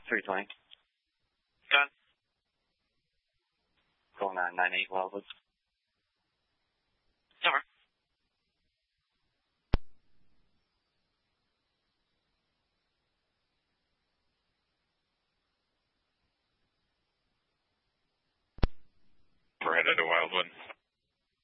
320. Gun. Going on 98 Wildwood. Over. We're headed to Wildwood.